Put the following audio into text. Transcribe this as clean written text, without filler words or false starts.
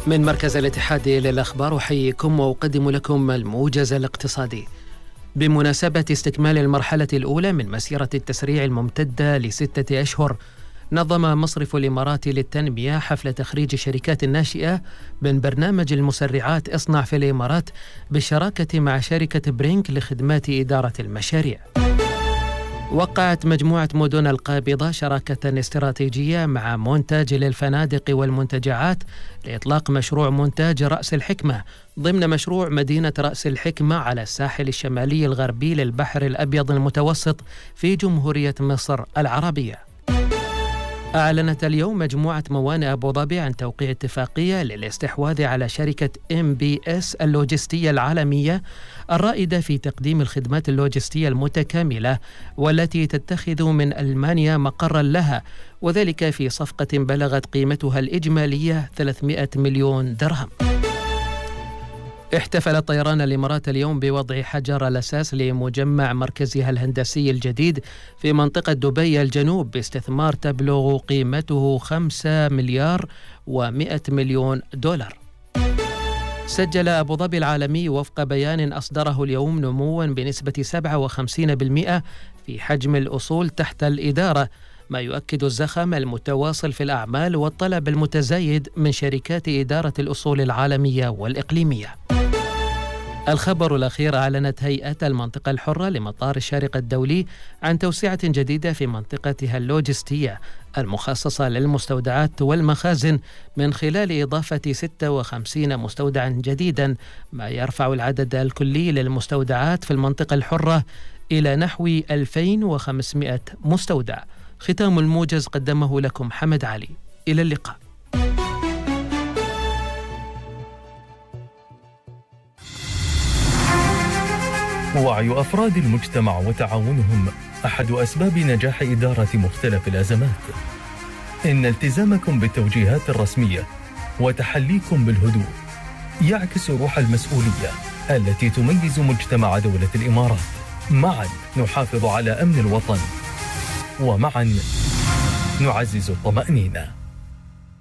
من مركز الاتحاد للأخبار أحييكم وأقدم لكم الموجز الاقتصادي. بمناسبة استكمال المرحلة الأولى من مسيرة التسريع الممتدة ل6 أشهر، نظم مصرف الإمارات للتنمية حفل تخريج الشركات الناشئة من برنامج المسرعات اصنع في الإمارات بالشراكة مع شركة برينك لخدمات إدارة المشاريع. وقعت مجموعة مدن القابضة شراكة استراتيجية مع مونتاج للفنادق والمنتجعات لإطلاق مشروع مونتاج رأس الحكمة ضمن مشروع مدينة رأس الحكمة على الساحل الشمالي الغربي للبحر الأبيض المتوسط في جمهورية مصر العربية. أعلنت اليوم مجموعة موانئ أبو ظبي عن توقيع اتفاقية للاستحواذ على شركة MBS اللوجستية العالمية الرائدة في تقديم الخدمات اللوجستية المتكاملة والتي تتخذ من ألمانيا مقرا لها، وذلك في صفقة بلغت قيمتها الإجمالية 300 مليون درهم. احتفل طيران الإمارات اليوم بوضع حجر الأساس لمجمع مركزها الهندسي الجديد في منطقة دبي الجنوب باستثمار تبلغ قيمته 5 مليار و100 مليون دولار. سجل أبو ظبي العالمي وفق بيان أصدره اليوم نموا بنسبة 57% في حجم الأصول تحت الإدارة، ما يؤكد الزخم المتواصل في الأعمال والطلب المتزايد من شركات إدارة الأصول العالمية والإقليمية. الخبر الأخير: أعلنت هيئة المنطقة الحرة لمطار الشارقة الدولي عن توسعة جديدة في منطقتها اللوجستية المخصصة للمستودعات والمخازن من خلال إضافة 56 مستودعا جديدا، ما يرفع العدد الكلي للمستودعات في المنطقة الحرة إلى نحو 2500 مستودع. ختام الموجز قدمه لكم حمد علي. إلى اللقاء. وعي أفراد المجتمع وتعاونهم أحد أسباب نجاح إدارة مختلف الأزمات. إن التزامكم بالتوجيهات الرسمية وتحليكم بالهدوء يعكس روح المسؤولية التي تميز مجتمع دولة الإمارات. معا نحافظ على أمن الوطن، ومعا نعزز الطمأنينة.